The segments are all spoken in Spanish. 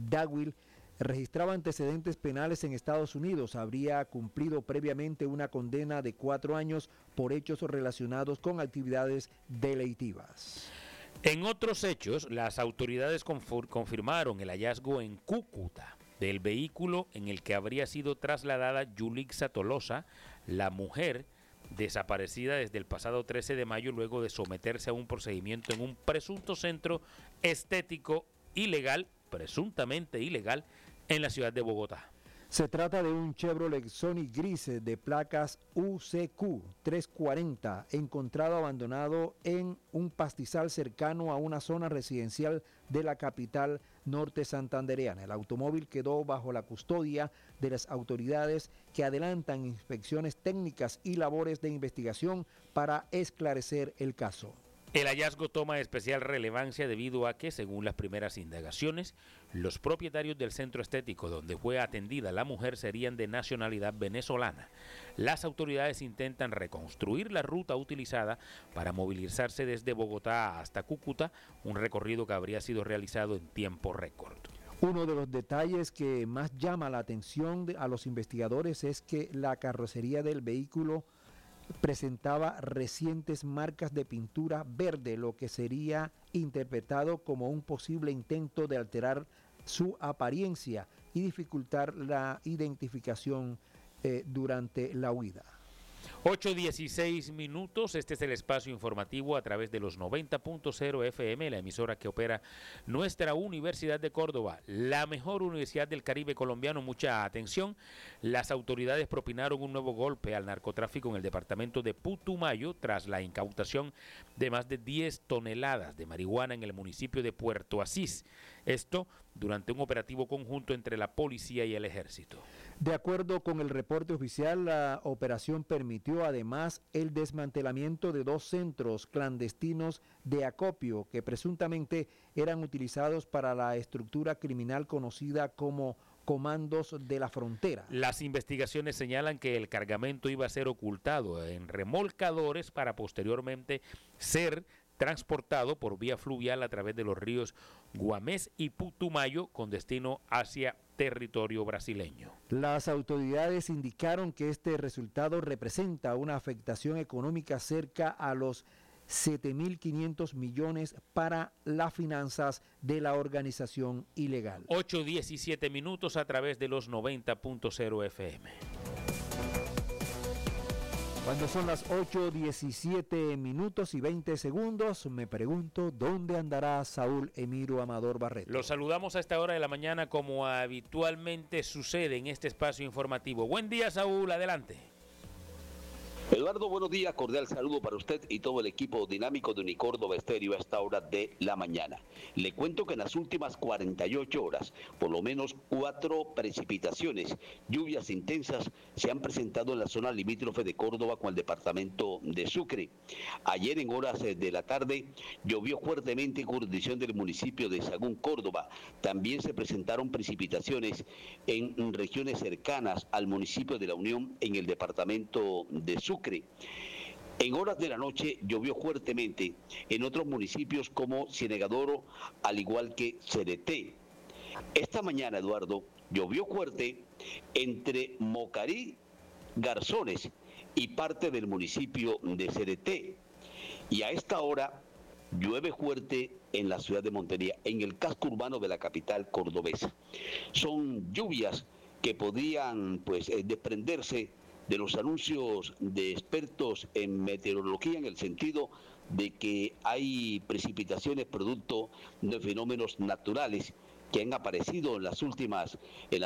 Dawil registraba antecedentes penales en Estados Unidos. Habría cumplido previamente una condena de 4 años por hechos relacionados con actividades delictivas. En otros hechos, las autoridades confirmaron el hallazgo en Cúcuta del vehículo en el que habría sido trasladada Yulixa Tolosa, la mujer desaparecida desde el pasado 13 de mayo luego de someterse a un procedimiento en un presunto centro estético ilegal, presuntamente ilegal, en la ciudad de Bogotá. Se trata de un Chevrolet Sonic gris de placas UCQ 340, encontrado abandonado en un pastizal cercano a una zona residencial de la capital norte santandereana. El automóvil quedó bajo la custodia de las autoridades que adelantan inspecciones técnicas y labores de investigación para esclarecer el caso. El hallazgo toma especial relevancia debido a que, según las primeras indagaciones, los propietarios del centro estético donde fue atendida la mujer serían de nacionalidad venezolana. Las autoridades intentan reconstruir la ruta utilizada para movilizarse desde Bogotá hasta Cúcuta, un recorrido que habría sido realizado en tiempo récord. Uno de los detalles que más llama la atención a los investigadores es que la carrocería del vehículo presentaba recientes marcas de pintura verde, lo que sería interpretado como un posible intento de alterar su apariencia y dificultar la identificación durante la huida. 8:16 minutos, este es el espacio informativo a través de los 90.0 FM, la emisora que opera nuestra Universidad de Córdoba, la mejor universidad del Caribe colombiano. Mucha atención, las autoridades propinaron un nuevo golpe al narcotráfico en el departamento de Putumayo tras la incautación de más de 10 toneladas de marihuana en el municipio de Puerto Asís. Esto durante un operativo conjunto entre la policía y el ejército. De acuerdo con el reporte oficial, la operación permitió además el desmantelamiento de 2 centros clandestinos de acopio que presuntamente eran utilizados para la estructura criminal conocida como Comandos de la Frontera. Las investigaciones señalan que el cargamento iba a ser ocultado en remolcadores para posteriormente ser transportado por vía fluvial a través de los ríos Guamés y Putumayo con destino hacia territorio brasileño. Las autoridades indicaron que este resultado representa una afectación económica cerca a los 7.500 millones para las finanzas de la organización ilegal. 8:17 minutos a través de los 90.0 FM. Cuando son las 8:17 minutos y 20 segundos, me pregunto dónde andará Saúl Emiro Amador Barreto. Los saludamos a esta hora de la mañana como habitualmente sucede en este espacio informativo. Buen día, Saúl, adelante. Eduardo, buenos días, cordial saludo para usted y todo el equipo dinámico de Unicórdoba Estéreo a esta hora de la mañana. Le cuento que en las últimas 48 horas, por lo menos 4 precipitaciones, lluvias intensas, se han presentado en la zona limítrofe de Córdoba con el departamento de Sucre. Ayer en horas de la tarde llovió fuertemente en jurisdicción del municipio de Sagún, Córdoba. También se presentaron precipitaciones en regiones cercanas al municipio de La Unión en el departamento de Sucre. En horas de la noche llovió fuertemente en otros municipios como Cienegadoro, al igual que Cereté. Esta mañana, Eduardo, llovió fuerte entre Mocarí, Garzones y parte del municipio de Cereté. Y a esta hora llueve fuerte en la ciudad de Montería, en el casco urbano de la capital cordobesa. Son lluvias que podrían desprenderse de los anuncios de expertos en meteorología en el sentido de que hay precipitaciones producto de fenómenos naturales que han aparecido en las últimas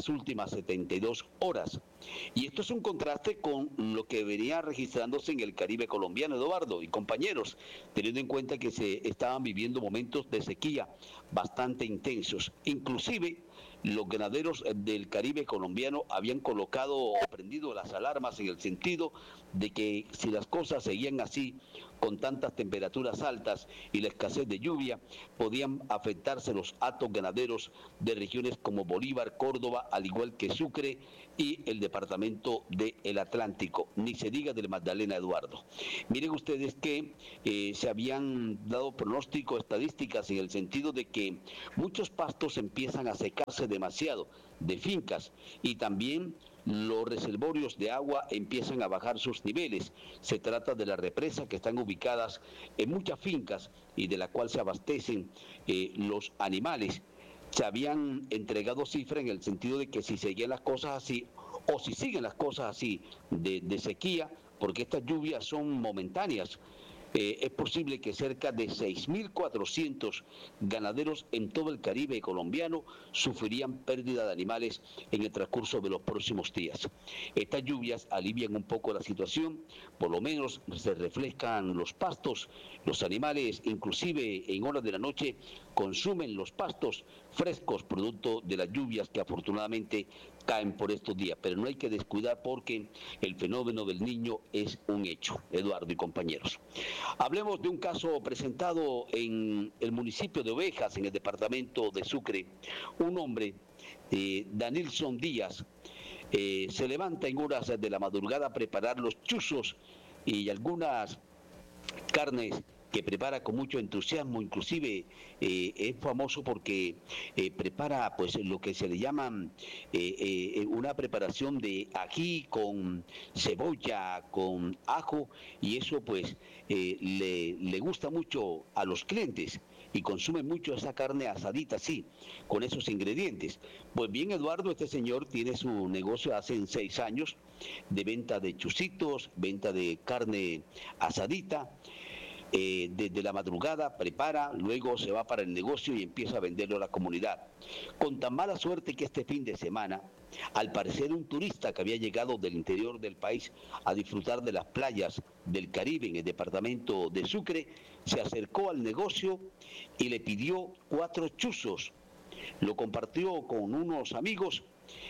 72 horas. Y esto es un contraste con lo que venía registrándose en el Caribe colombiano, Eduardo y compañeros, teniendo en cuenta que se estaban viviendo momentos de sequía bastante intensos. Inclusive los ganaderos del Caribe colombiano habían colocado o prendido las alarmas en el sentido de que si las cosas seguían así, con tantas temperaturas altas y la escasez de lluvia, podían afectarse los hatos ganaderos de regiones como Bolívar, Córdoba, al igual que Sucre y el departamento del Atlántico, ni se diga del Magdalena, Eduardo. Miren ustedes que se habían dado pronósticos, estadísticas en el sentido de que muchos pastos empiezan a secar desbordarse demasiado de fincas y también los reservorios de agua empiezan a bajar sus niveles. Se trata de las represas que están ubicadas en muchas fincas y de la cual se abastecen los animales. Se habían entregado cifras en el sentido de que si seguían las cosas así, o si siguen las cosas así de sequía, porque estas lluvias son momentáneas, es posible que cerca de 6.400 ganaderos en todo el Caribe colombiano sufrirían pérdida de animales en el transcurso de los próximos días. Estas lluvias alivian un poco la situación, por lo menos se refrescan los pastos, los animales inclusive en horas de la noche consumen los pastos frescos producto de las lluvias que afortunadamente caen por estos días, pero no hay que descuidar porque el fenómeno del Niño es un hecho. Eduardo y compañeros. Hablemos de un caso presentado en el municipio de Ovejas, en el departamento de Sucre. Un hombre, Danilson Díaz, se levanta en horas de la madrugada a preparar los chuzos y algunas carnes que prepara con mucho entusiasmo, inclusive es famoso porque prepara pues lo que se le llama una preparación de ají con cebolla, con ajo, y eso pues le gusta mucho a los clientes y consumen mucho esa carne asadita así, con esos ingredientes. Pues bien, Eduardo, este señor tiene su negocio hace 6 años de venta de chuzitos, venta de carne asadita. Desde la madrugada prepara, luego se va para el negocio y empieza a venderlo a la comunidad. Con tan mala suerte que este fin de semana, al parecer un turista que había llegado del interior del país a disfrutar de las playas del Caribe en el departamento de Sucre, se acercó al negocio y le pidió 4 chuzos. Lo compartió con unos amigos.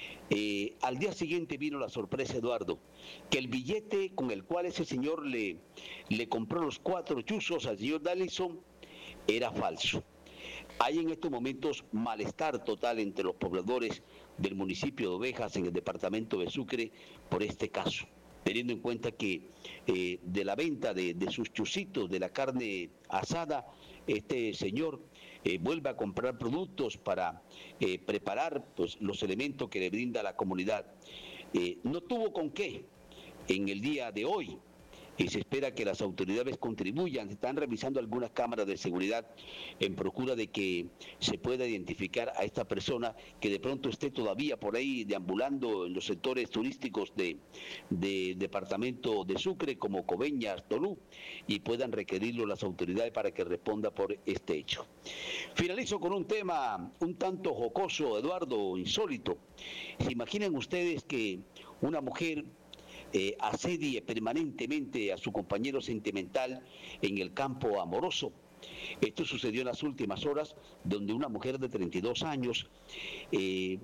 Al día siguiente vino la sorpresa, Eduardo, que el billete con el cual ese señor le compró los 4 chuzos al señor Danilson era falso. Hay en estos momentos malestar total entre los pobladores del municipio de Ovejas en el departamento de Sucre por este caso, teniendo en cuenta que de la venta de sus chuzitos, de la carne asada, este señor vuelve a comprar productos para preparar pues, los elementos que le brinda la comunidad. No tuvo con qué en el día de hoy. Se espera que las autoridades contribuyan. Se están revisando algunas cámaras de seguridad en procura de que se pueda identificar a esta persona que de pronto esté todavía por ahí deambulando en los sectores turísticos de departamento de Sucre como Coveñas, Tolú, y puedan requerirlo las autoridades para que responda por este hecho. Finalizo con un tema un tanto jocoso, Eduardo, insólito. ¿Se imaginan ustedes que una mujer asedie permanentemente a su compañero sentimental en el campo amoroso? Esto sucedió en las últimas horas, donde una mujer de 32 años le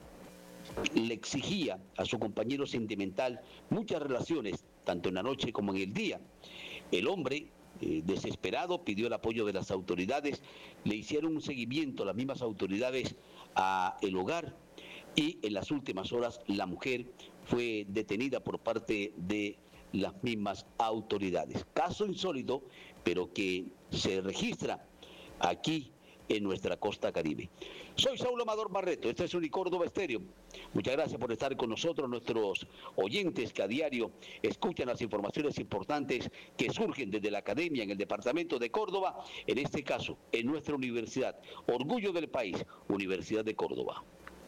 exigía a su compañero sentimental muchas relaciones, tanto en la noche como en el día. El hombre, desesperado, pidió el apoyo de las autoridades, le hicieron un seguimiento las mismas autoridades a el hogar, y en las últimas horas la mujer fue detenida por parte de las mismas autoridades. Caso insólito, pero que se registra aquí en nuestra costa caribe. Soy Saulo Amador Barreto, este es Unicórdoba Estéreo. Muchas gracias por estar con nosotros, nuestros oyentes que a diario escuchan las informaciones importantes que surgen desde la academia en el departamento de Córdoba, en este caso, en nuestra universidad. Orgullo del país, Universidad de Córdoba.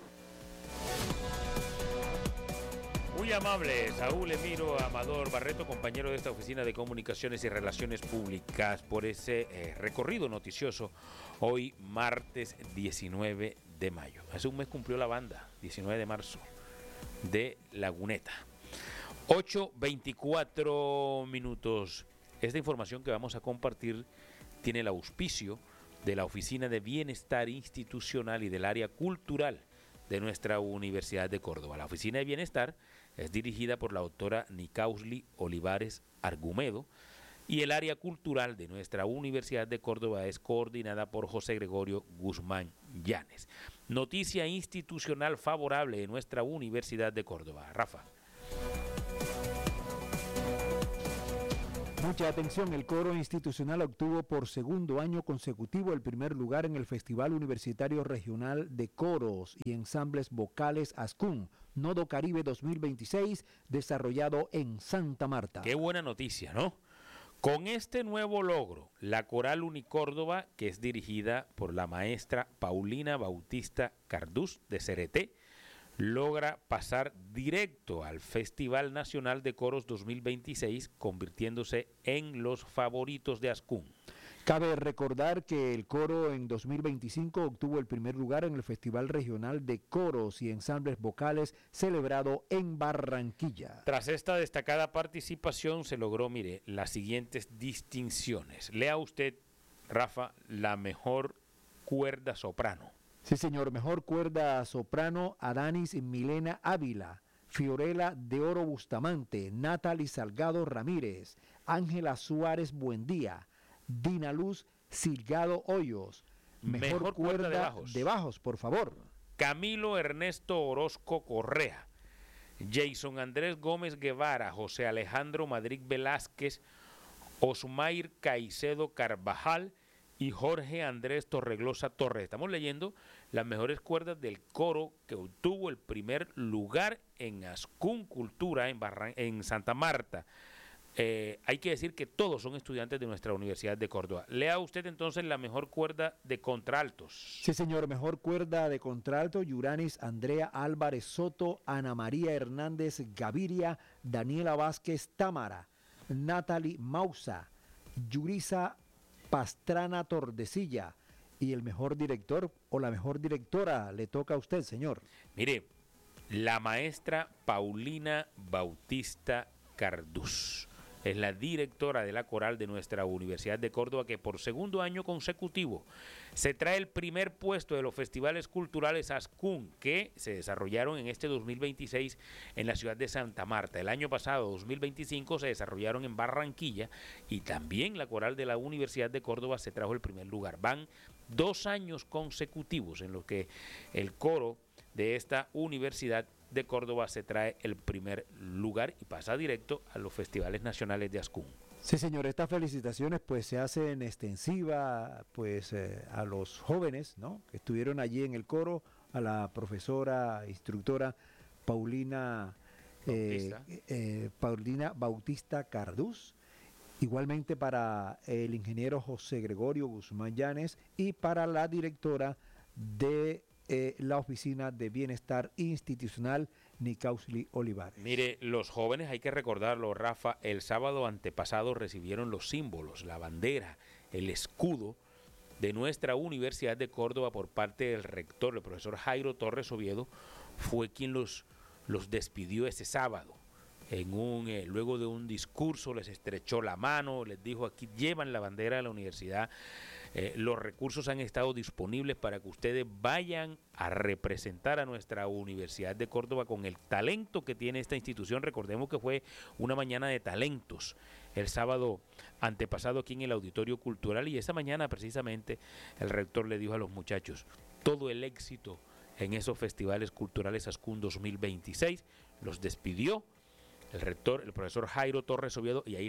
Muy amable, Saúl Emiro Amador Barreto, compañero de esta Oficina de Comunicaciones y Relaciones Públicas, por ese recorrido noticioso hoy, martes 19 de mayo. Hace un mes cumplió la banda, 19 de marzo, de Laguneta. 8:24 minutos. Esta información que vamos a compartir tiene el auspicio de la Oficina de Bienestar Institucional y del área cultural de nuestra Universidad de Córdoba. La Oficina de Bienestar es dirigida por la doctora Nicausli Olivares Argumedo y el área cultural de nuestra Universidad de Córdoba es coordinada por José Gregorio Guzmán Llanes. Noticia institucional favorable de nuestra Universidad de Córdoba. Rafa. Mucha atención, el coro institucional obtuvo por segundo año consecutivo el primer lugar en el Festival Universitario Regional de Coros y Ensambles Vocales ASCUN, Nodo Caribe 2026, desarrollado en Santa Marta. Qué buena noticia, ¿no? Con este nuevo logro, la Coral Unicórdoba, que es dirigida por la maestra Paulina Bautista Cardús de Cereté, logra pasar directo al Festival Nacional de Coros 2026, convirtiéndose en los favoritos de ASCUN. Cabe recordar que el coro en 2025 obtuvo el primer lugar en el Festival Regional de Coros y Ensambles Vocales celebrado en Barranquilla. Tras esta destacada participación se logró, mire, las siguientes distinciones. Lea usted, Rafa, la mejor cuerda soprano. Sí, señor. Mejor cuerda soprano, Adanis Milena Ávila, Fiorella de Oro Bustamante, Natalie Salgado Ramírez, Ángela Suárez Buendía, Dina Luz Silgado Hoyos. Mejor cuerda de bajos, por favor. Camilo Ernesto Orozco Correa, Jason Andrés Gómez Guevara, José Alejandro Madrid Velázquez, Osmair Caicedo Carvajal y Jorge Andrés Torreglosa Torres. Estamos leyendo las mejores cuerdas del coro que obtuvo el primer lugar en ASCUN Cultura en Santa Marta. Hay que decir que todos son estudiantes de nuestra Universidad de Córdoba. Lea usted entonces la mejor cuerda de contraltos. Sí, señor. Mejor cuerda de contralto, Yuranis Andrea Álvarez Soto, Ana María Hernández Gaviria, Daniela Vázquez Támara, Natalie Mausa, Yurisa Pastrana Tordesilla. Y el mejor director o la mejor directora le toca a usted, señor. Mire, la maestra Paulina Bautista Cardús es la directora de la coral de nuestra Universidad de Córdoba, que por segundo año consecutivo se trae el primer puesto de los festivales culturales ASCUN que se desarrollaron en este 2026 en la ciudad de Santa Marta. El año pasado, 2025, se desarrollaron en Barranquilla y también la coral de la Universidad de Córdoba se trajo el primer lugar. Van 2 años consecutivos en los que el coro de esta universidad de Córdoba se trae el primer lugar y pasa directo a los festivales nacionales de ASCUN. Sí, señor, estas felicitaciones pues se hacen extensiva pues a los jóvenes, ¿no?, que estuvieron allí en el coro, a la profesora, instructora Paulina Bautista Cardús, igualmente para el ingeniero José Gregorio Guzmán Llanes y para la directora de la Oficina de Bienestar Institucional, Nicausli Olivares. Mire, los jóvenes, hay que recordarlo, Rafa, el sábado antepasado recibieron los símbolos, la bandera, el escudo de nuestra Universidad de Córdoba por parte del rector, el profesor Jairo Torres Oviedo, fue quien los despidió ese sábado. Luego de un discurso les estrechó la mano, les dijo: aquí llevan la bandera de la universidad, los recursos han estado disponibles para que ustedes vayan a representar a nuestra Universidad de Córdoba con el talento que tiene esta institución. Recordemos que fue una mañana de talentos el sábado antepasado aquí en el Auditorio Cultural, y esa mañana precisamente el rector le dijo a los muchachos todo el éxito en esos festivales culturales ASCUN 2026, los despidió el rector, el profesor Jairo Torres Oviedo, y ahí